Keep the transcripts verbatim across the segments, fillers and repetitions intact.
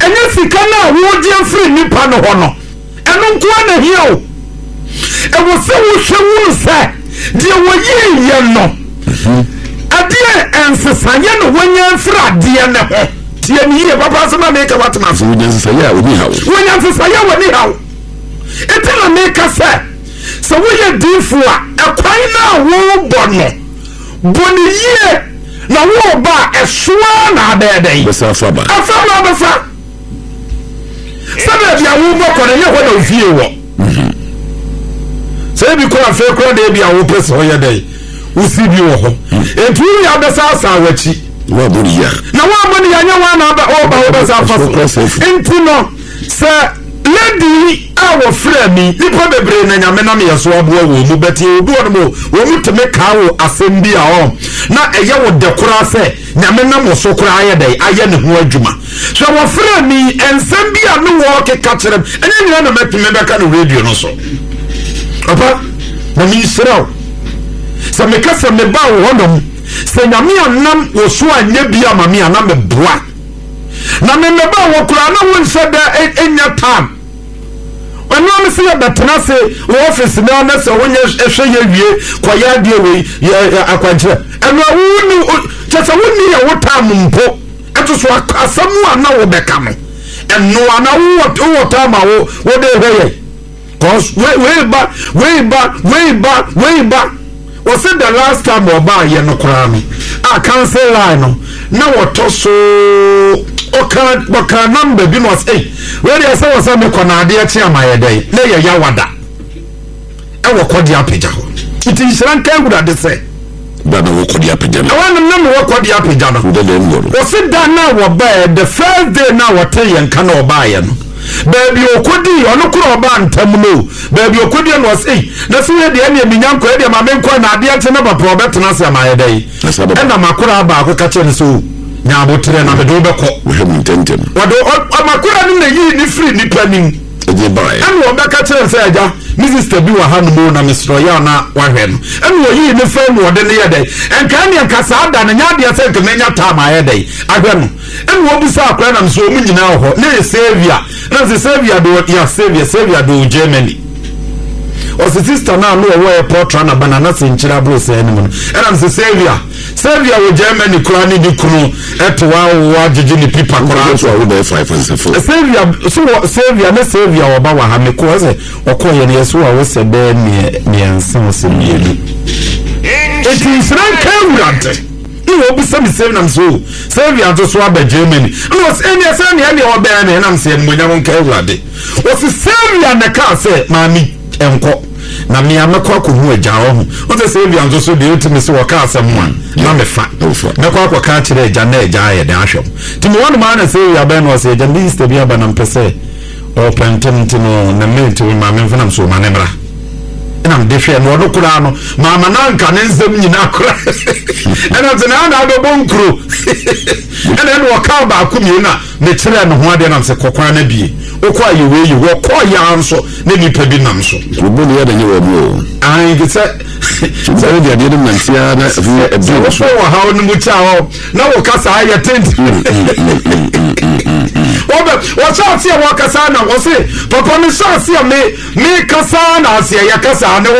ɛnyɛ sika na wo die free nipa no ho no ɛno nko na hia o ɛwɔ sɛ wo hwɛ wo sɛ die wo yi yɛ no adeɛ ɛnsesaye no wonya mfra adeɛ ne ho tie ni yɛ papa sɛ na meka watema so wonya nsesaye a woni hawo wonya nsesaye a woni hawo etena meka sɛ sɛ woyɛ difo a ɛkwan na wo bɔ no bɔ ne yie na wo ba ɛsoa na adɛdɛn bɛsa fa ba afa ma bɛsa sɛ bia wo bɔ kɔ ne yɛ hɔ na ofie wɔ sɛ bi kɔ afɛ kɔ de bia wo pɛ sɛ ɔyɛ dɛn wo si bi wɔ hɔ etu ya bɛsa asa wachi wa bɔ ya na wa bɔ ne ya nya wa na ba o ba wo bɛsa fa so enti no sɛ lady a wo frɛ mi nipa bebre na nyame na me yeso aboa wo mu beti obi won mo wo mu teme ka wo asem bi a o na ɛyɛ wo dekora sɛ nyame na mo so kora ayɛ dai ayɛ ne ho adwuma so wo frɛ mi ensem bi a no wo keka kyerem ɛnyɛ nyina na mepime bɛka no radio no so papa na mi srɛw sɛ me kasa me ba wo honom sɛ nyame anam wo so anya bi ama me ana me boa na me me ba wo kora na wo nhyɛ da enya tam ɔno me se yɛ betena se wo office na na sɛ wo nyɛ ehwɛ yɛ wie kwaya de we akwankyerɛ ɛno wo ni kyɛ sɛ wo ni yɛ wo tam mpo ɛto so asamu ana wo bɛka no ɛno ana wo wo tam a wo wo de hwɛ yɛ cause we we ba we ba we ba we ba was it the last time we buy ye no kra no a cancel line no na woto so o kan o kan number bi no say we dey say was me kona de achi amaye dai na ye yawada e wo kodi apija ho it is ran kan guda de say da na wo kodi apija no wa na me wo kodi apija no was it that na wo buy the first day na wo tell ye kan na wo buy ye no baby okodi ono kuro ba ntam no baby okodi no say na so ye de na minyanko ye de ma menko na ade ate na ba probet na se amaye dai e na makura ba ko ka che so nya abotre na me do be ko we have intended wado makura ni na yi ni free ni panin eje bai anu oba ka che se aja missus Tabi wa hanu na misro ya na wa hwe no anu yi ni fa mu ode ne ye dai enka ne enka sa da na nya de se nke menya ta ma ye dai ahwe no anu obi sa akwa na so mu nyina ho na savior na se savior do ya savior savior do Germany o se sister na no wo airport na banana se nchira bro se ene mu era se savior savior wo Germany kura ni di kunu eto wa wa jiji ni pipa kura so wo dey five and seven savior so savior na savior wo ba wa ha me ko se okoye ne so wa wo se be ne ne ansan se mienu it is ran camurante ni wo bi se me save nam so savior to so aba Germany no was any say ne ne wo be ne nam se mo nya won ka urade wo se savior na ka se mami enko na me amekwa ko hu agya ho o se savior nzo so de utimi se wo ka asem na me fa me kwa kwa ka kire agya na agya ye de ahwem ti me wonu ma na savior ben wo se agya Missus Tabi aba na mpese o pantem tino na me ti ma me mfa na so ma ne mra na me de hwe no do kura no ma ma na nka ne nsem nyina kura ena tena na do bonkro ena no ka ba akumie na me kire no ho ade na se kokwa na bie okwa ye we ye wo ko ya nso ne nipa bi nam so obo ne ya da nye wo mo ai getse so de ade nam ntia na e bi wo so wo ha no mu cha ho na wo kasa ya tent obe wo cha tia wo kasa na wo se papa me sa sia me me kasa na sia ya kasa na wo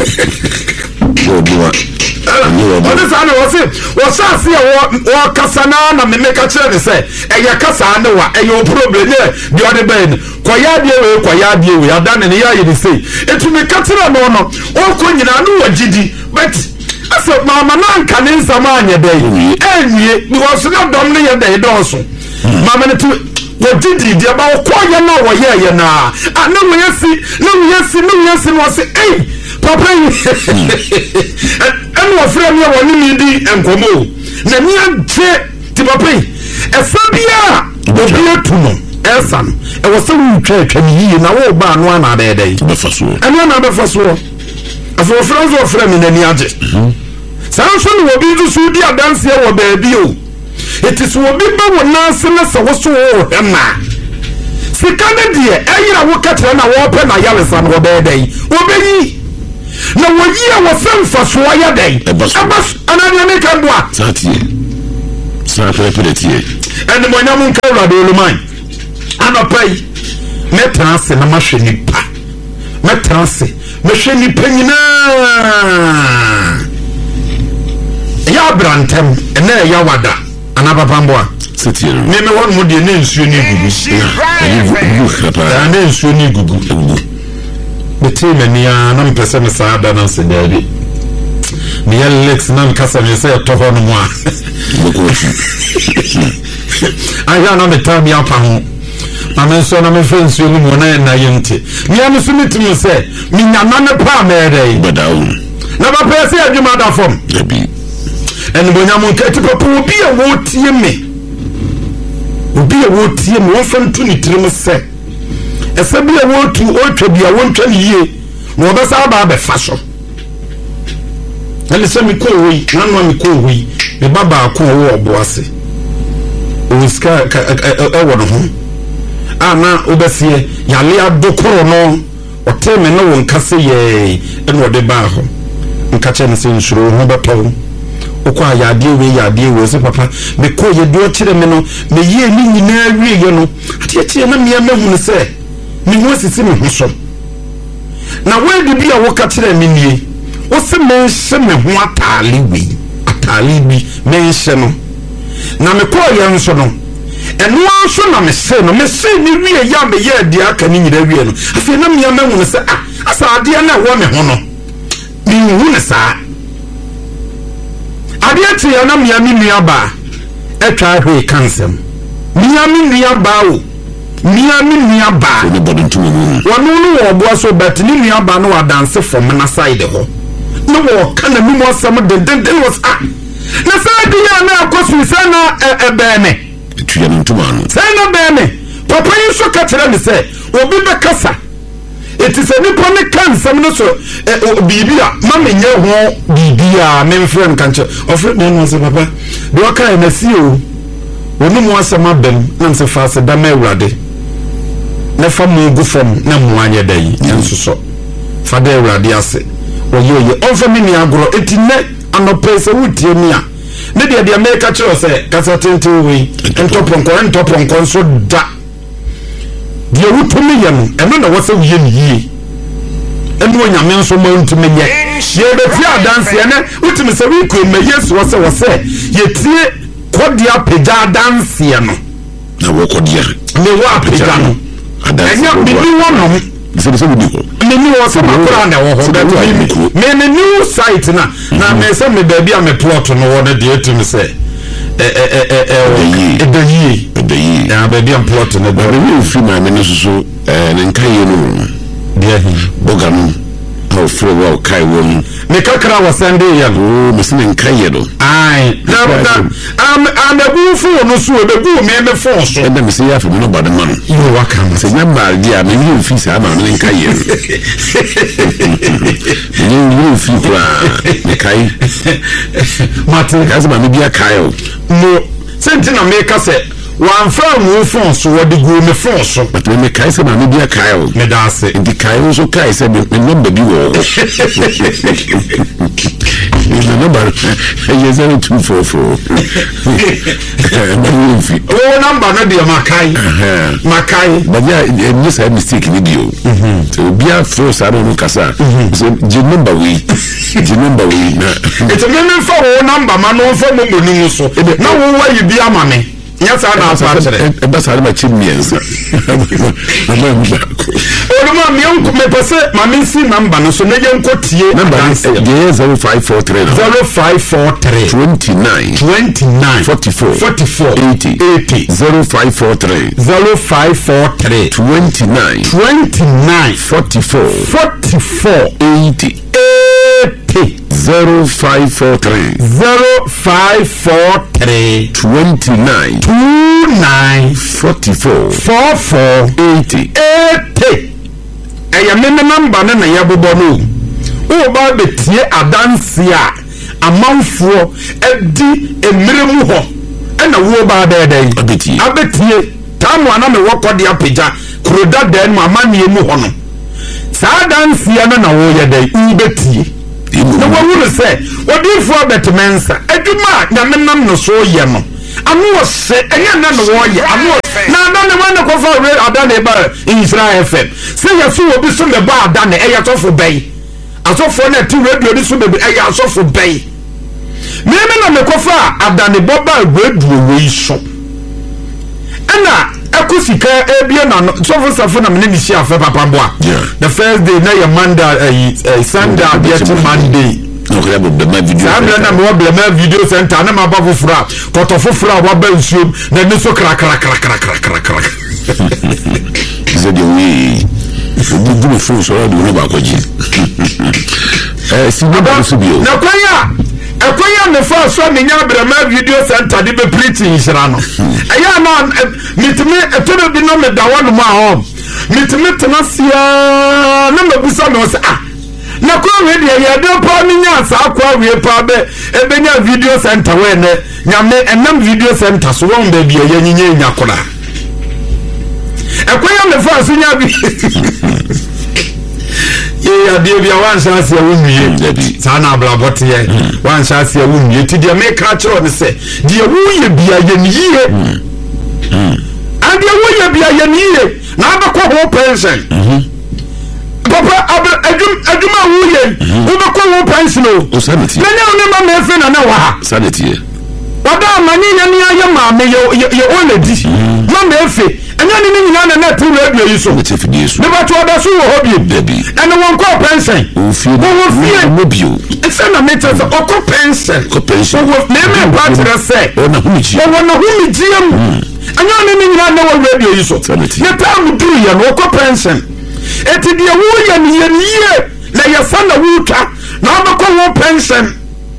obo What is I know? What's I see? What Casana na me make a chance say, and your Casana, and your problem there, the other bed. Quayadia, Quayadia, we are done in the eye, you say. It will be Catana no, no, or Queen, I know a Gidi, but I said, Mamma, none can in some mania day, and ye was not done near day also. Mamma, to what did he about Quaya no, yeah, yeah, nah. I know we see, no, yes, no, yes, and was say, papa and wa frame ya woni mi di enkomo na mi ante ti papa e fa bia obi atuno esan e wo se wu twa twa yi na wo ba no ana da dai be faso eno na be faso afo frame zo frame na ni age san so no obi du su di adanse e wo ba bi o etis wo bi ba wo na se na se wo so wo hema sikane die eyira wo katra na wo pe na yale san wo ba dai wo be yi na woyia wo femfa so ya dai abas ananya me kan doa satie sa pepetie ene mo nyam nka urade oluman anopai metrase na mahwe nipa metrase mehwe nipa nyina ya brantem ene ya wada anabapamboa setiro me me won mo de ne nsuo ni gugu na ne nsuo ni gugu beti mania na mpese me saada na sedari me ya lex na nkasa me se to ho no mo a aya na me tam ya pa ho na so na me fe nsuo ni mo na na yente me am so mitimi se me nyama ne pa mere badawo na ba pese adwuma da fom ebi en bonyam nkati papa obi a wo tie me obi a wo tie me wo fantu ni tirim se ese bi a wo tu o twa bi a wo ntwa ni yie na obesa ba be fa so ele se mi ko wi na no mi ko wi me baba ko wo obo ase o ska e wo no ho ana obesie yale adokoro no oteme no won kase ye eno de ba ho nkache ne se nsuro ho beto okwa yade we yade we se papa me ko ye do kire me no me ye ni nyina wie ye no ate tie na me mahu se me ho sisi me ho so na we de bi a wo ka kire me nie wo se me hye me ho atale we atale bi me hye no na me ko ye nso no eno anso na me se no me se ni wie ya me ye de aka ni nyina wie no afi na me mahu se ah asa ade na wo me ho no me hu ne sa ade ya na miami nuaba etwa hwe kansem miami nuaba o miami nuaba ne bodu ntumi mu wonu no wo bo so bet ni nuaba no wadanse from na side ho no wo kana mi mo asam den den den was ah na side ya na akosu sana ebeme tuya ntuma no sana beme papa yi so ka kire me se obi be kasa it is a nipa ne kansem no so bibia ma menye ho bibia me friend kanche ofre me no se papa de waka na si o onu mu asama bem na se fa se da ma awurade na fa mu gu fam na mu anye dai enso so fa da awurade ase oye oye onfa me ni agoro etine anopese wutie mi a ne de de America chiro se kasa tente we entoponko entoponko so da de wutumi ye no eno na wose wiye ni yie eno nyame nso ma ntumi nye ye be ti adanse ene wutumi se wi ko me Yesu wose wose ye tie kodia peja adanse no na wo kodia me wa peja no enya bi ni wono se se wudi ko me ni wo se makura na wo ho be me me new site na na me se me baabi a me plot no wo na de etumi se eh eh eh eh eh de yi de yi na baabi am plot no ba we fi ma me no so eh ne nkan ye no de hi boga no how free well kai won me kakra wa Sunday ya o me se ne nkan ye do ai na na am am bu fu no so be bu me me fo so e da me se ya fi no ba de man you wa kam se nya ba dia me ni fi sa ma ne nkan ye ni ni fi kwa me kai mate kaza ma me bia kai o mo sentina me ka se wan fa mu fon so wodi go me fon so but me kai se ma me bia kai o me da se ndi kai o so kai se me number bi wo the number is zero two four four oh number na dia makai makai but yeah you say mistake ni dio so bia for sa no kasa so je number we je number we na it's a me for oh number ma no for mo ni so na wo wa yi bia ma me yes I know part of it that's how much means Oluma mi onko me pese ma me si number no so na ye nko tie number is zero five four three zero five four three twenty-nine twenty-nine forty-four forty-four eighty eighty zero five four three zero five four three twenty-nine twenty-nine forty-four forty-four eighty eighty zero five four three zero five four three twenty-nine twenty-nine forty-four forty-four eighty eighty eya me number na na ya bobo no o ba betie adanse a amanfo edi emiremu ho na wo ba da da abetie abetie tamu ana me wokode apagya kroda dan mu amanie mu ho no saa danse na na wo ye da ubetie no wo wulu se odifo betmensa adwuma nyame nam no so ye no anu se enye na no wo ye anu na adane wan na kofa re adane ba Israel F M se yeso obi so me ba adane e yetofo bɛyi asofo na ti radio ni so be e ya asofo bɛyi me me na me kofa adane boba radio we so ana akusika ebia na sofo safo na me ni si afa papa boa the first day na your Monday uh, Sunday abia to Monday no grab the my video center na me wa my video center na ma ba fofura koto fofura wa ba nsuom na ni so kra kra kra kra kra kra is the way you do for so do no ba ko ji eh si no ba so bio na kwanya akwanya me fa so me nya brema video center de be preaching shira no eya na mitime etono bi no me da wonu ma ho mitime tenasia na mabusa me se ah na kwa we de ya de pa mi nya sa kwa we pa be e be nya video center we ne nya me enam video center so won be bi ya nyinye nya kola akwanya me fa so nya bi yeah, dear, we are one chance. You won't be Sana Blabotti. One chance. You won't be to the make catch on the say, dear, who you be a year, and dear, who you be a year. Now, the co pension. Papa, I do, I do my wooden, who the co pension. Oh, sanity. I never met friend and our sanity. What are money and your mamma, your only dish, Mamma Effie. And then in the net to radio you so if it is never to others who hobby baby and the one call pension who feel mobile it's an amateur or co pension co pension with name part of the say or no who gm and you're naming no radio you so your time do you no co pension it is the woman year na your son the water now the co pension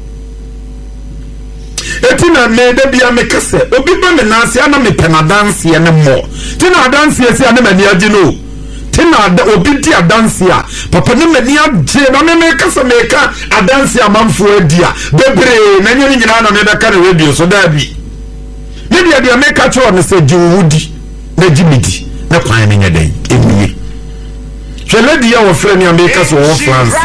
etina me de bia me kase obi ba me nanse ana me pena dance ye ne mo tina dance ye si ana mani agi no tina da obi di dance ya papa ne mani agi na me me kase me ka dance ya manfo adia bebre na nyi nyina na me be ka radio so da bi ne dia dia me ka cho ne se ji wudi na jimidi na kwan me nyadai emiye hwele dia wo frɛ ne America so wo France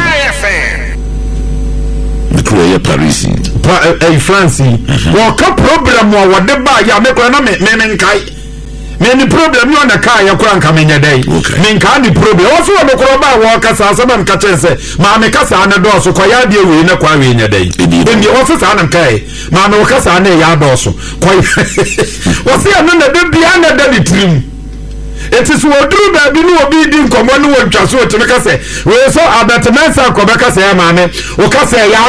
Nicoya Paris pa eh France wo ka problem wo wode ba ya me kwa na me me nkai me ni problem yo na ka ya kwa nka me nyadai me nka ni problem wo so wo ko ba wo ka sa asaba nka chense ma me ka sa na do so kwa ya de we na kwa we nyadai ebi wo so sa na nkai ma me wo ka sa na ya do so kwa wo se na na de bia na da ni trim it is what do baby no obi din komo no wo twa so timi ka se we so abatmensa ko be ka se ya maame wo ka se ya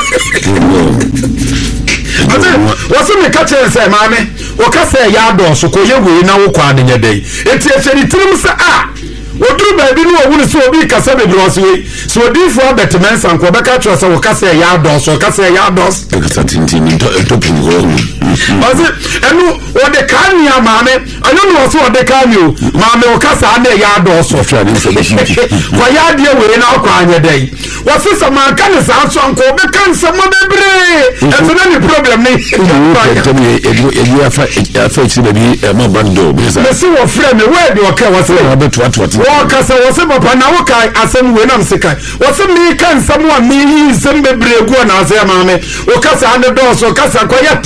ate wo so me ka che se maame wo ka se ya do so ko ye we na wo kwa de nyadai eti e cheri trim se ah wo do baby no wo ni so obi ka se be bro so we so di fo abatmensa ko be ka che se wo ka se ya do so ka se ya do so ka sa tintin to to pingo ase enu wo de kan ya maame anu no so wo de kan yo maame wo kasa na ya do so fia ni se be shi kwa ya de we na kwa anya dai wo se sa man kan sa so anko be kan sa mo bebre eto na ni problem ni to me e you afa afa chi be bi mo bando be sa me se wo frɛ me we de wo ka wo se be to to wo kasa wo se papa na wo kai asem we na mse kai wo se mi kan sa mo mi yi sem bebre gu na ase maame wo kasa na do so kasa kwa ya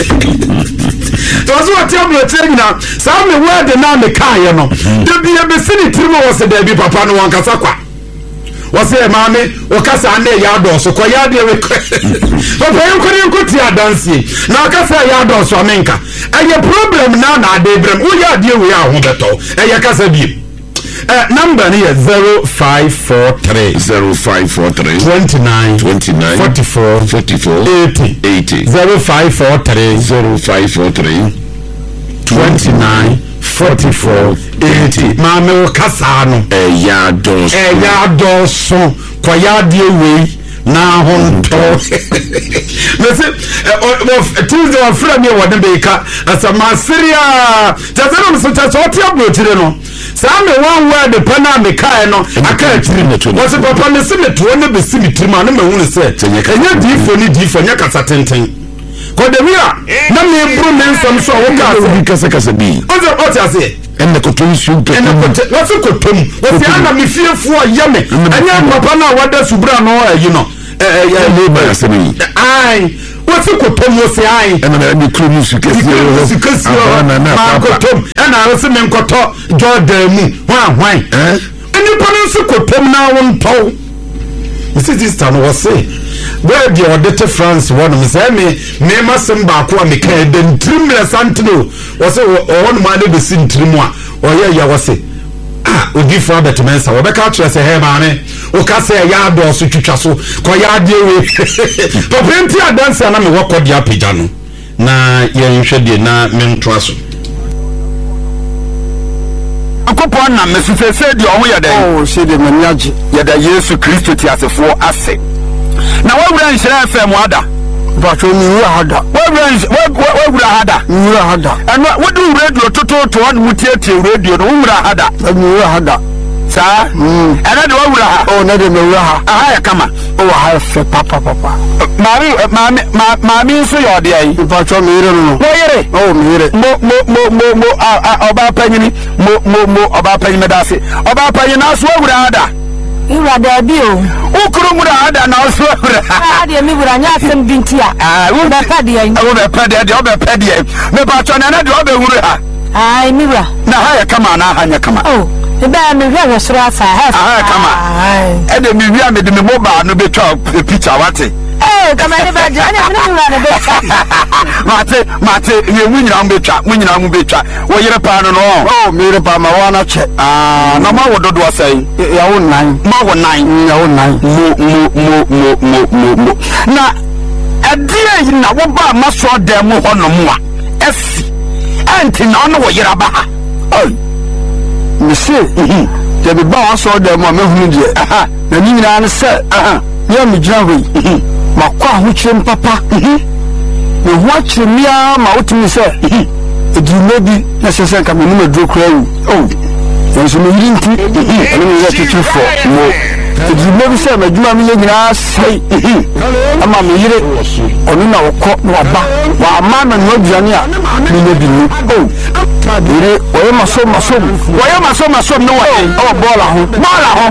Tozo atiablo tregina sa me word na me kaye no de bia be sini trimo wo se da bi papa no wan kasa kwa wo se maame wo kasa na ya do so kwa ya de we papa yen ko yen ko ti adansi na kasa ya do so amenka eye problem na na de brem wo ya de we a ho beto eye kasa bi Uh, number here zero five four three zero five four three twenty nine twenty nine forty four forty four eighty eighty zero five four three zero five four three twenty nine forty four eighty. Mama wo kasa no e ya dos e ya dos kwa ya die we na honto me se o Tuesday on Friday wo de be ka asama seria tazero me so taso oti abotire no sa me one word pana me kai no aka tiri wo se papa me se me to ne be si mitiri ma na me hu se enya difo ni difo nya kasa tenten ko de mia na me bro me nsam so wo ka so bi kasa kasa bi o se o ti ase enne ko tun su pe enne ko wo se ko tom wo se ana me fiefo yame enya papa na wada subra no ayi no eh eh ba asemi ai what's kotom wo se ai na ni kromu sukesi sukesi na na kotom na wo se men koto Jordan mu hwan hwan eh eni pano se kotom na wo nto this is no wo se where the odete France one me say me me masem ba ko me kan den trimle santino wo se won ma de sin trimu a oye ya wo se ah odi for bet mensa wo be ka kire se he ma ne o ka se ya do so twitwa so ko ya de we to plenty adanse na me wo ko dia pagya no na ye nhwe de na me ntoa so akopon na mesufese de o ye den oh se de maniaje ye da Yesu Kristo ti asefo ase na wawura nhira F M ada bacho mi wura hada wawura wawura hada wura hada eno wodu radio toto to on mutiete radio no wura hada mi wura hada sa mm ena de wawura ha oh na de wura ha aha ya kama oh ha fe papa papa mami mami mami so yo de ai bacho mi re no no yere oh mi re mo mo mo mo mo oba panyini mo mo mo oba panyini dase oba panyini na so wawura hada Ura da bio. Ukuru mura ada na oso ura. Ah de mi bura nya asem bintia. Ah, u be pade yan. U be pade de, u be pade. Me ba cho na na de u be wuru ha. Ai mi bura. Na ha ya kama na ha nya kama. Oh, e ba me hwe hwe asa ha. Ah, kama. Ai. E de mi wi me de me mobile no be twa picture wate. Eh, kama ne ba je, ani me no na be twa. Mate, mate, ye munyira mu be twa, munyira mu be twa. Wo yire pa no no. Oh, mi re pa ma wana che. Ah, na ma wo dodo asai. Ya wo nine. Ma wo nine. Ya wo nine. Mo mo mo mo mo mo mo. Na adie yi na wo ba maso dem ho no mo a. Esi. Enti na no wo yire ba ha. Oi. Mi se. Mhm. Je be ba waso dem mo mehunu die. Aha. Na ni nyina ne se. Aha. Ya mi gira hoi. Mhm. Makwa ho kyerem papa. Mhm. Me ho kyeremia ma wotumi se. Mhm. Edine bi na sese ka me no medro kra wu. Oh. Yenso me yiri nti. Ene me ya tutu fo. Mo. Edine bi se ma djuma me nyina sei. Ama me yire. Onu na wokọ na waba. Wa ama na no aduane a me ne bi ni. Oh. Yire oye maso maso. Oye maso maso no wa. Oh bola ho. Bola ho.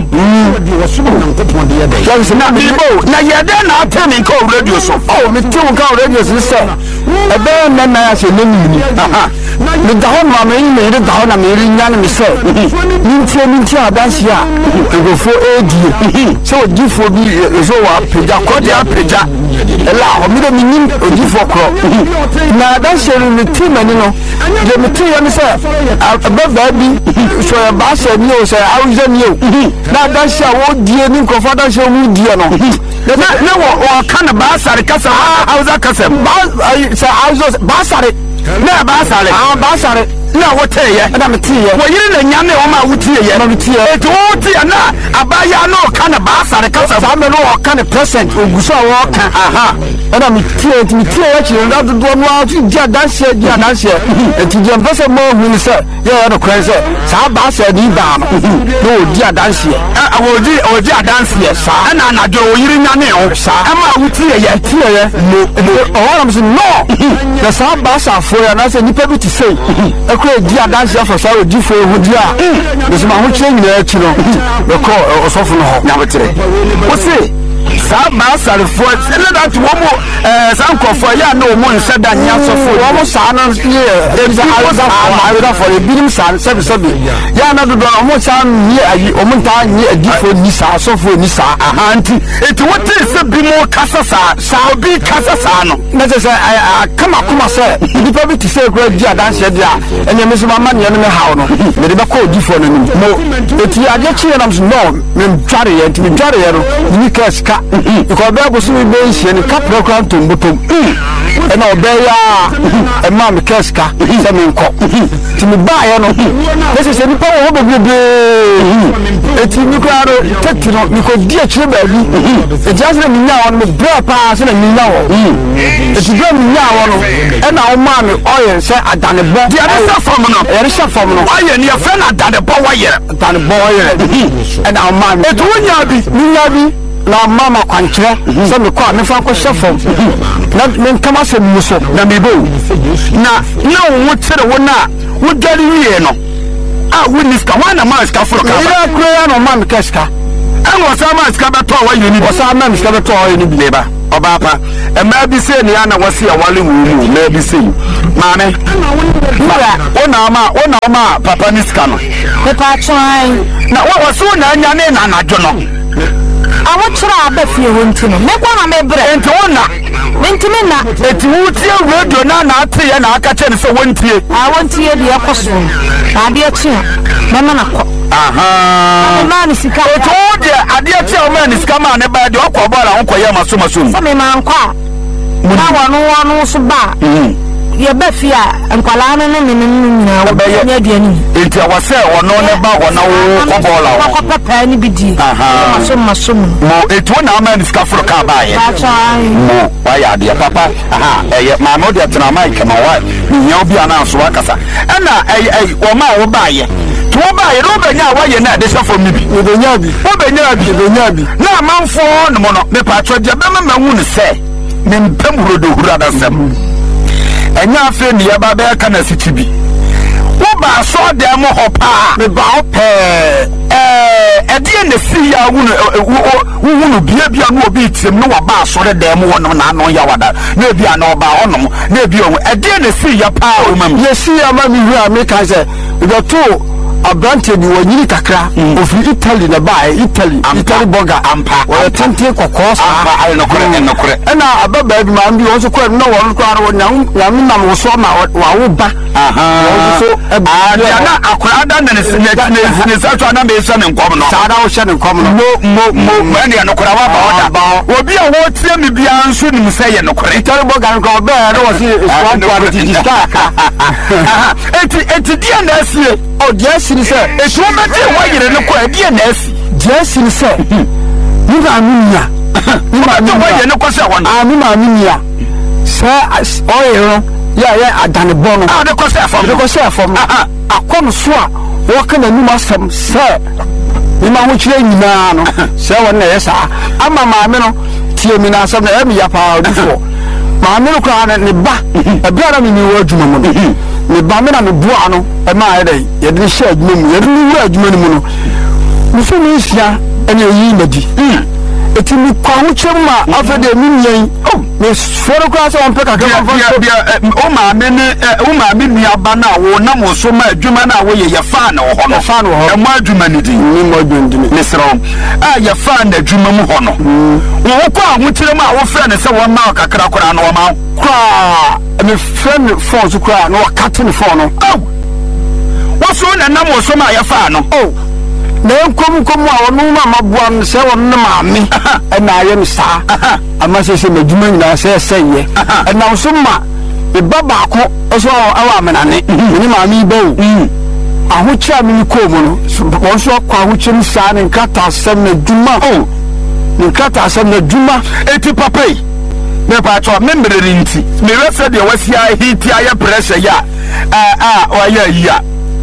Yanso na Bibo na yede na atemi ko radio so. Oh me ti ka radio so se. Ebe na na ya se ne ni. Aha. Me da ho ma me ni me da ho na me ri nya na me se. Ni ti ni ti adansi a. Ego fo edi. So ojifo bi so wa peja ko dia peja. Ela ho mi do mi ni ojifo kro. Na adansi ni ti mani no. Je me ti ya me se. Aba ba bi so ya ba se ni o se awuze ni o. Na adansi a wo die ni ko fa adansi wo die no. Na na wo kana ba sare kasa awuza kasa. Ba sa awuza ba sare. Na ba sare. Ah ba sare. Na wote ye na me tie wo yire na nyame wo ma wotie ye na me tie eto wotie na abaya no kana ba sare kasa sa me no kana present oguso a wo ka aha na me tie me tie ya chi na do do no a ti dia danse dia danse enti dia pese mo hu ni se ye ya no kran se sa ba se ni ba no dia danse a wo di o dia danse sa na na do wo yire nyame o sa ama wotie ye tie ye no o wa me se no na sa ba sa fo ya na se ni pe bi ti sei dia dance for so di fo hu dia be se ma ho kire nyina achi no be ko osofo no ho nya betre wo se sa ba sare fo se le dat wo mo eh san ko fo ya no mo nse da nya so fo wo mo sa na ye e za alza ma ira fo e birim sa se be se be ya na do do mo sa ni ayi o mo ta ni adi fo ni sa so fo ni sa aha anti eti wo te se bi mo kasa sa sa obi kasa sa no na se se kama kuma se di pa bi ti se ko dia dance dia enye me so ma ma ne me hawo no me de be ko di fo no ni mo eti ade chi na so no me tware ye enti me tware ye no ni ka ska ko be go so me be nhie ni ka program to mbotom e na obe ya e ma me ka ska se me nko ti me ba ye no se se ni pa wo be be eti ni ko aro teti no ni ko di a chire ba bi e just na mi nya won me bra pa se na mi nya wo eti bra mi nya wo no e na o ma me oye se adane bo di ade sa fam no e re sha fam no oye ni e fe na adane bo wa yere adane bo wa yere e na o ma me etu nya bi mi nya bi na mama kwankyere se me kwa me fa ko shefom na me kama se muso na me bo na na wo tere wo na wo dare wie no a wo ni ska wana ma ska furo ka ya kro ya no ma me keska ɛn wɔsan ma sika bɛtɔ wa yɛ ni wɔsan ma sika bɛtɔ wa yɛ ni bi ba ɔbaa pa ɛmaa bi sɛ nea na wɔsi awale mu mu ɛmaa bi sɛ maame wona ama wona ama papa ni sika no pepa twan na wo so na anya ne na anadwo no awo kyerɛ aba fie ho nti no mekwa na mebrɛ enti wona mentimi na eti wutie radio na na ate na aka kyɛ ne sɛ wontie a wontie de ɛkɔso na ade akyi mama na kɔ aha ma ne sika eti wo de ade akyi o ma ne sika ma ne ba de ɔkɔ bɔɔla ho kɔ yɛ maso maso sɛ me ma nkɔ a na wɔno wɔno so ba ye ba fi a nkwala no ne ne nyina wo ba nya aduani enti a wase wono ne ba ho na wo kɔ bɔɔla wo kɔ papa ni bidi maso maso mo eti wo na ama ne sika foro ka ba ye mo wa ya ade papa aha eye ma mo de tena mai kama wa nya obi ana so akasa ɛna ey ey wo ma wo ba ye to wo ba ye no ba nya wa ye na de safo mi bi wo be nya bi wo be nya bi be nya bi na amanfo no mo no me pa twa de be ma hu ne sɛ me mpam rodo hura da sem enya afi ni ya ba be ka na siti bi wo ba so dem ho pa me ba ho pe eh edie na si ya wu wu wu bia bia no obi tim no wa ba so dem wo no na no ya wada na bia na oba onom na bia o edie na si ya pa o mam ye si ya ma mi hu a me ka se do to abrante ni wanyiri kakra ofi Italy na ba Italy Italy burger ampa wo tente kokos ampa ai no kore no kore ena ababa bi ma mbi wo so kore no wo ko ara wo nyam nyam nam wo so ma wa wo ba aha wo so ah na akora da na ne ne sa to na me so ne nkom no sa da wo hye ne nkom no mo mo mo ene no kora wa ba oda obi a wo tie me bia nso nim se ye no kore Italy burger ko ba no wo si swap quality diska eti eti dia na asie o dia si ni se eti wo mete wo yire ne ko dia na asi dia si ni se ni ba mi nya ni ba to wo yire ne ko se wo na ah mi ma mi nya sa o yero ya ya adane bono ah de ko se afom de ko se afom akon so a wo kana numa asem se ni ma ho kire nyina no se wo na yesa ama ma me no tie mi na asem na e mi ya pa odufo ma me no kra ne ba e bia na mi ni wo adwuma mu no me ba me na me bua no e ma e dai ye de hye adwuma mu ye de wo adwuma ni mu no mi so mi sia ene yi madi eti mi kwa ho chema afede mi nyen me foro kwa so on peka ka bia bia o ma me ne o ma me ni aba na wo na mo so ma adwuma na wo ye ye fa na wo ho no fa no ho e mo adwuma ni di ni mo adwuma di ni sero a ye fa na adwuma mu ho no wo kwa ho chema a wo fra ne se wo ma kakra kora no wo ma kwa me friend phone so kwa no cut ni phone no oh wo so na na mo so ma ye fa no oh na enkom kom a ono ma mabua no se won na maame e na aye mi sa ama se se madwuma nyina se se ye e na so ma e baba ko so awa menane ni maame ba o ahokyia mi ko mu no won so kwa ahokyia sa ne nkata asem na dwuma o ne nkata asem na dwuma eti papai me pa to me mbere nti me refe de wasia hiti aye pressure ya ah ah wa ya ya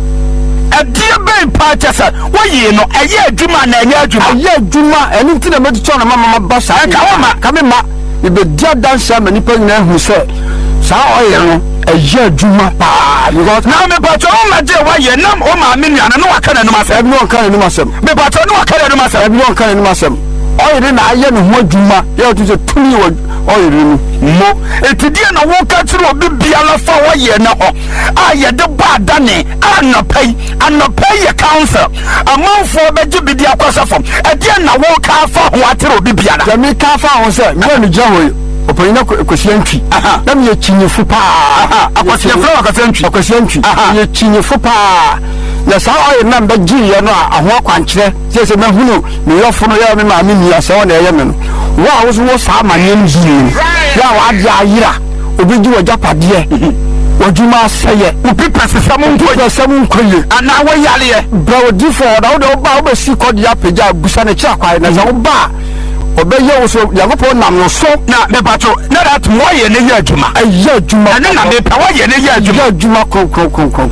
adie ben pa chesa wo yi no eye adwuma na eye adwuma eye adwuma eni nti na metuto na mama ba sa ka wo ma ka me ma e be dia dansa ma nipa nyina hu se sa oye no eye adwuma pa because na me pa to o ma je wo ye nam o ma me nua na no waka na no asem ebi no kan ni masem me pa to no waka na no asem ebi no kan ni masem oye de na aye no ho adwuma ye to se tuni wo oye ni mo etidie na wo ka tiro obi bia la fa wo ye na ho a ye de ba dane anopai anopai ye council amanfo beje bidi akwasafo edie na wo ka fa ho atiro obi bia na me ka fa ho se me no gya ho opanyina kwasiantwi na me ye kinyifu pa akwasiantwi akwasiantwi akwasiantwi ye kinyifu pa na sa oye na mba gi ye no a ho akwankyere se se mahunu me yofo no ye me ma me ni ase wo na ye me no wa wo so wo sa ma nyem gi ya wa dia ayira obi gi wo japade wajuma saye upi pese mu nko ye samu nkoye ana wo yale ye bro di for da wo de ba wo be si kodi apega busa ne kira kwai na za wo ba obeye wo so yagopo nam no so na me pato na that mo ye ne ye adwuma aye adwuma na na me pa wo ye ne ye adwuma adwuma kon kon kon kon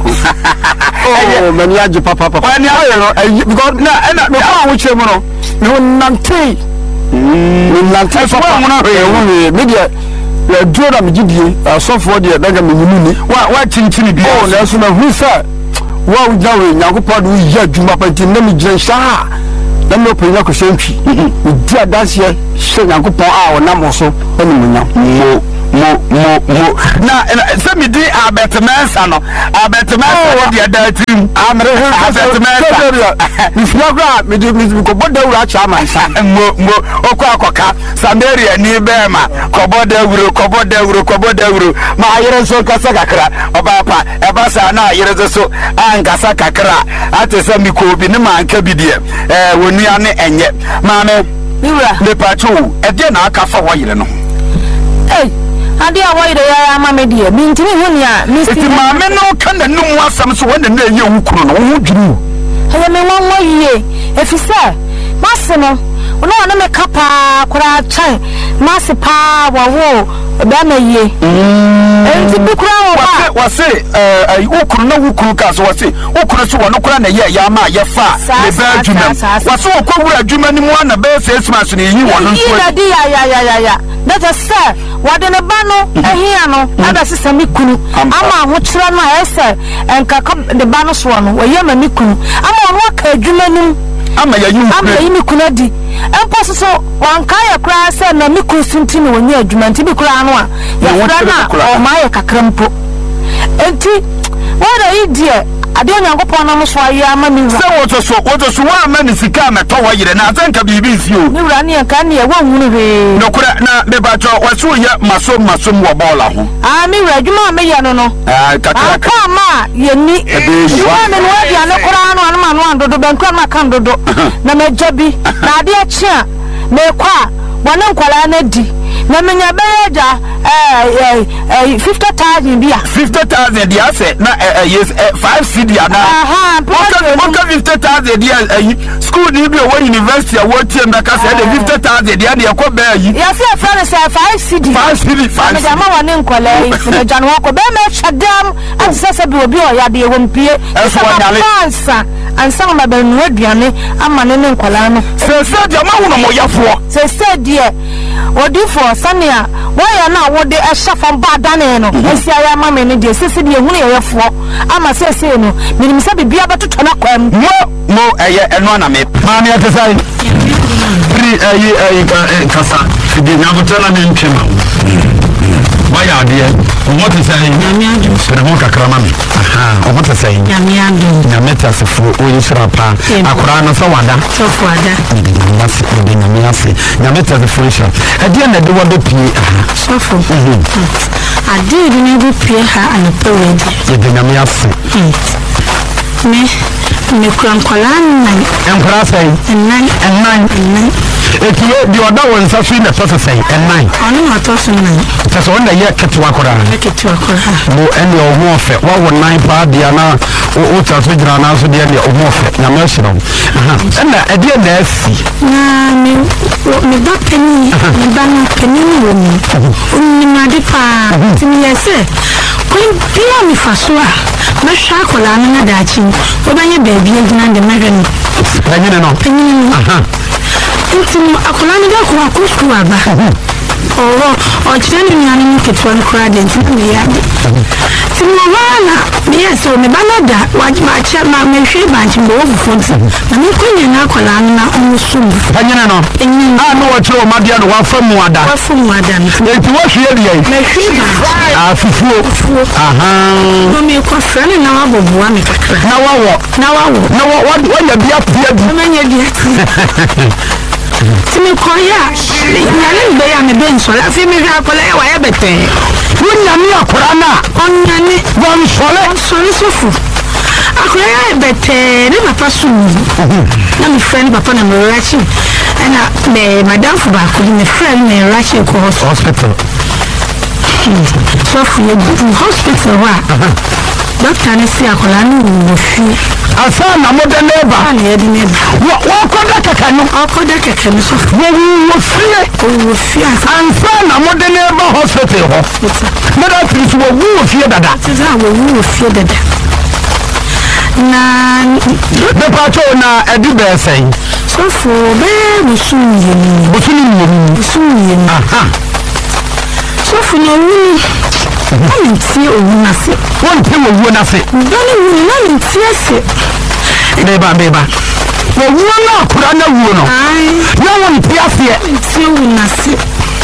oh mani aje papa papa wani aye no aye because na na me fa wo chere mo no me nante mm nante papa mo na he media ya dura me gidie asofo de daga me nyinu ni wa wa chinchini bi oh na so na hu sa wa ujawe nyakopa do ya adwuma pa tin na me gire sha na me open na ko sentwi di adanse hye Nyankopɔn a wonam so ɔne munya mo mo mo mo na se mi di abetmensa no abetmensa de da tim amre abetmensa mi flagra mi di mi ko boda wura cha mansa mo mo okwa akoka Samaria ni be ma ko boda wuro ko boda wuro ko boda wuro ma ayere so kasa kakra oba pa e ba sa na ayere so an kasa kakra ate se mi ko bi ne ma anka bi de eh wonua ne enye ma me wura le pacho e de na aka fa wo yere no eh ade awoyire ya ama me die mi ntimi huni a mister eti ma me no kan na num asam so wona na ye wukuru no wo dwiru he me won woyie efise mase no ono na me kapa kura chan mase pa wawo ba na ye enti bi kura wo ba wase eh wukuru na wukuru ka so wase wukuru so wono kura na ye ya ma ye fa le ba adwuma wase wo ko wura adwuma ni mu na be sesmas no yi wono so ya ya ya ya ya that is sir wade ne ba no ehia no ada sesa mi kunu ama ho kira no ese enka de ba no so no wo ye ma mi kunu ama ono aka adwuma nim ama ya yu ama ya mi kunu di empo so wanka ya kura se na mi kunu sunti no wonya adwuma nti bi kura no a ya kura na o ma ya kakrampo enti wada idie ade Nyankopɔn na mo so ayi ama mi wura se wo to so wo to so wa ama ni sika me to wo yire na atanka bibi nsi o mi wura ne ka ne wo hunu he no kura na me ba to wo so ye masom masom wo bola ho ah mi wura dwuma me ya no no ah kakra ka ma ye ni wa me no dia no kura no anuma no andodo ben kura ma kan dodo na me jabi na ade a chia me kwa bone nkwala na di na me nya beja eh eh fifty thousand bia fifty thousand dia say na yes five cedi ana aha okay fifty thousand dia school ni bi o university a wo tie mbeka say the fifty thousand dia de ko ba yi ya say friend say five cedi five cedi five cedi ma wone nkwala yi na jan wo ko be me chadam atisese bi obi o ya de wo mpie eso wanyale ansa ansa ma ba nu aduane ama ne nkwala no se se dia ma wono mo yafo se se die odifo sania waya na wode ehafam ba dane no esi aya ma me ne de sese de ehunu yefo ama sese no minim se bibia betoto na kwam mo mo eye eno na me ma ne atesai pri ayi ayi kasa de na botela me ntwema waya ade o mo tesai nyame adu sere mo kakra ma me aha o mo tesai nyame adu nyame tasefo o yisra pa akora no so wada so wada nyame de nyame ase nyame tasefo isha ade na de wada pie so fo ade de ne bu pie ha anape wedi de nyame ase me me krankola nan enkora sai nan nan nan etiye di oda won sa fi na toso sai nan onu ma toso nan toso on da ye ketwa kora ketwa kora mo ene o mo fe wa won nan pa dia na o o ta so jira na so dia ne o mo fe na me hiro aha na ede na asi na me me ba peni me ba na peni wo ni oni na de pa ti mi yese kun pia mi fasua me sha kola na dachi o ba ye baby agina de mehwe panyine no aha intimo akola ni da ko akusku aba oh o chene ni ani ketwa ni kra de ntimo ya timo wana yes o me banada wajima cha ma mehwe banchi mbo ofufonti na me kwenya na akola na omusum panyine no ah no wacho o madia no wafamu ada wafamu ada enti wo hwe de yi mehwe ba ah fufuo aha no me ko frani na waboboa me kakra na wawo na wawo na wa wa bia pia bi na nya bia timi koya nyane be ya me ben so la fi mi ra kola ya wa ya bete wunya mi akora na onyane won sole sole sofu akora ya bete ne papa su na mi friend papa na me rachi ana me madam fu ba ko ni friend me rachi ko hospital sofu ye hospital wa doctor ne si akola ni wo fi asa na mo de neighbor ana ye di neighbor wo wo ko da kaka no ko da kaka no so wo wo fie wo fi asa na mo de neighbor hospital ho me da fi so wo wo fie dada tiza wo wo fie dada na de pacho na edi be sei so for be musun yeni bosuni ni musun yeni aha so for no wu na ntie owu na se won te wo na se dani wu na ntie se beba beba so wo na akura na wo no na wo nti asie nti wo na se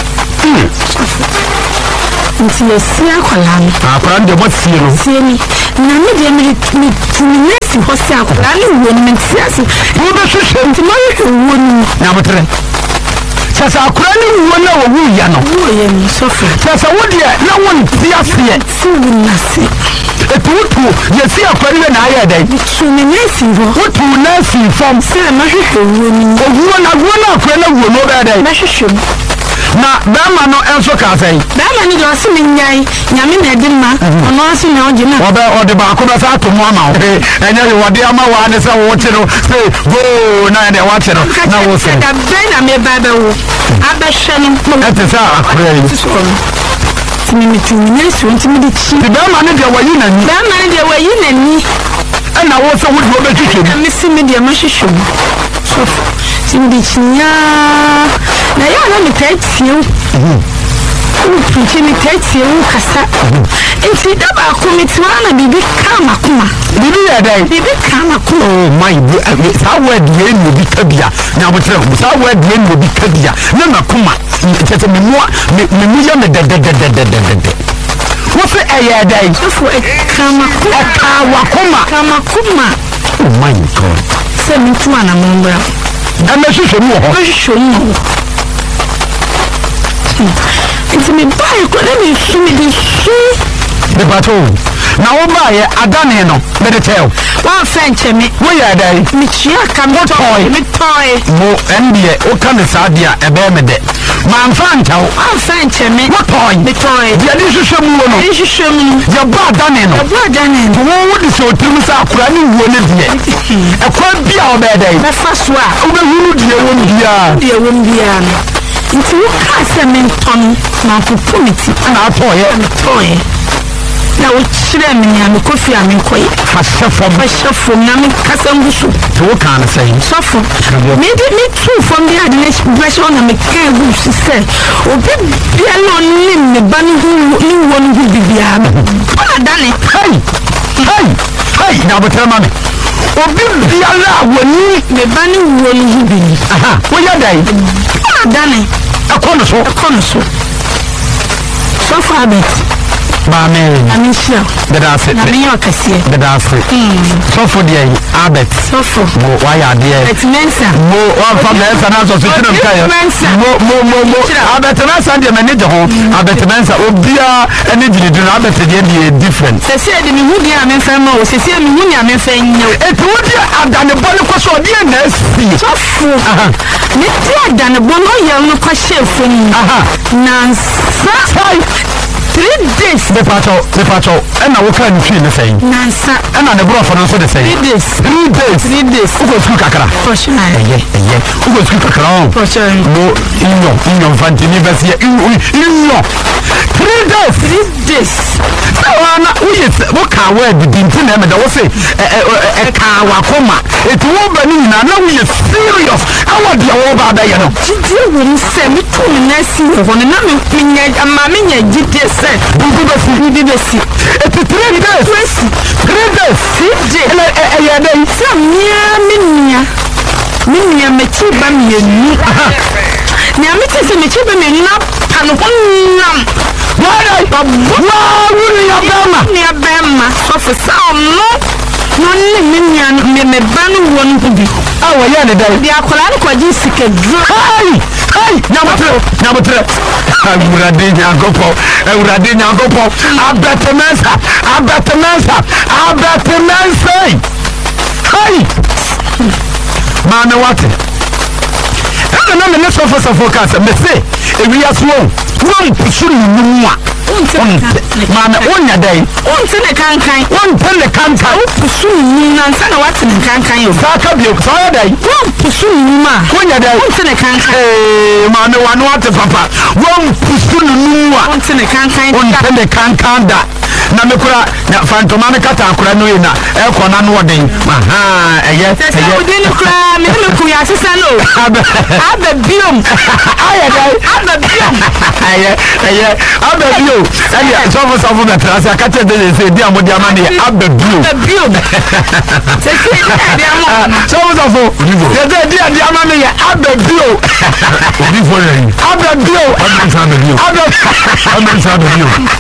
nti yesi akwala no akura de mo sie no sie ni na me de me me tumi nesi ho se akwala no wo ni nti ase wo be hwehwe nti ma wo ni na motre sasa akura ni wo na wo wu ya no wo ye ni sofa sasa wo de na wo nti asie si wo na se etutu yesi akwari na aye dai tumi nesi ho wotu nesi fam se ma hwehwe wo ni owo na wo na akwari na wo no be dai ma hwehwe na bema no enso ka sai bema ni do se me nyai nyame na edi ma ono ase na oje na obe ode ba ko ba sa to mo ama enye ye wode ama wa ne se wo ti no se go na de wa ti no na wo se da ben na me ba ba wo abehwe no ete sa akure yi timi mi timi ne so timi de chi ti bema ne de wayi na ni bema ne de wayi na ni na wo se wo de obetwetwe mi si mi de ma hwehwe so timi de chinya na ya na mi tatie mhm Uchi mi tatie u kasa enti da ba ko mi twa na bibi kama kuma bibi ya dai bibi kama kuma oh my sa word ye no bi kabia na botre sa word ye no bi kabia na na kuma tete mi mo mi mu ya me de de de de de de wo se eye dai so kama kuma kawa kuma kama kuma oh my god se mi twa na mo mbra e me hwehwe mu ho hwehwe mu nti me buy ko na me su me de su de bato na wo ba ye adane no me de tell wa fenche me wo ya dai me chia kam toy me toy mo ndie o kan sa dia e be me de man fan taw wa fenche me wo toy me toy dia di hwehwe mu no di hwehwe mu ya ba adane no ya ba adane to wo wo di so tirim sa akura ni wo ne die e kwa bia o be dai me fa so a wo be hunu die wo bia die wo bia nti wo ka se me nton na popomiti na atoye toy na wo chire me nya me kofi a me koy fa shefo fa shefo na me kasa ngusu to wo kan say sofo me di me tu from the adne pressure na me kan gusu se obi bia no ni me ba ni hu ni won hu bibia ona dane hey hey hey na botra mame obi bia la woni me ba ni won hu bi aha wo ya dai ona dane akono so akono so sofo abet ba me amisha da da se na me yokasie da da se sofo de yi abet sofo mo wa ya de et mensa mo wa fa mensa na so so tinam kai mo mo mo mo abet mensa de me ne de ho abet mensa obia ene dili dun abet de de different se se de me hu dia me fa ma o se se me hu nya me fa nyo e to di adane bole ko so de na si sofo ne ti adane bole o ye no kwa chef ni aha nansa sai three days de pato de pato e na wo kan twi ne sai nansa e na ne bro for no so de sai three days three days three days ugo sku kakara fortune eye eye ugo sku kakara fortune no inyo inyo fantini basi inyo inyo three days three days so na uye wo ka word dinti na me da wo say e ka wa koma etu wo ba ni na na uye serious awa dia wo ba da ye no jide wo ni se mi to mi na si ho na me nya ama me nya jide se bibi basi bibi besi etu three days three days three days ele e ye da se mia me nya me nya me ti ba me ni nya me ti se me ti ba me ni na pa no honam why why wuri ya bema ni abema so for some no no ni me nya me me ba no won bi awo ye ne dai bi akola no kwaji sike dro hey hey nyamotre nyamotre awurade nyagopo awurade nyagopo abetemensa abetemensa abetemensa hey mame wate ana na me ne so for so focus me say ewi aso won pusu numu a mame onya dai onte ne kankan onte ne kankan pusu numu na nsa na wate ne kankan yo saka bio so dai won pusu numu a onya dai onte ne kankan eh mame wanu ate papa won pusu numu a onte ne kankan onte ne kankan da na me kura na fantoma me kata akura no yi na e ko na no den aha eye eye odi ni kura me me ku ya sesa no aba aba biom aye dai aba biom aye eye aba biom ele so fo so fo be trasa kata de se di amodi ama ne aba biom aba biom se se di ama so fo so fo de de di di ama ne ya aba biom Odi fo ye. aba biom Aba sa aba biom. aba Aba sa aba biom.